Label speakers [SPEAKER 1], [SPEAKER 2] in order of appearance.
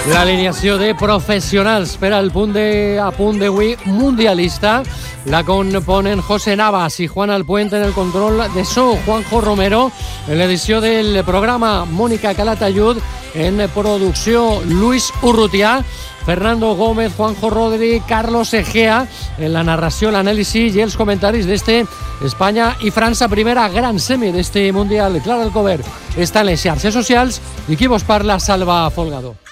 [SPEAKER 1] L'alineació de professionals per al punt d'avui mundialista la componen José Navas y Juan Alpuente en el control de so, Juanjo Romero en l'edició del programa, Mónica Calatayud en producció, Luis Urrutia, Fernando Gómez, Juanjo Rodri, Carlos Egea en la narració, l'anàlisi i els comentaris d'este Espanya i França, primera gran semi d'este Mundial. Clara Alcover està en les xarxes socials i qui vos parla, Salva Folgado.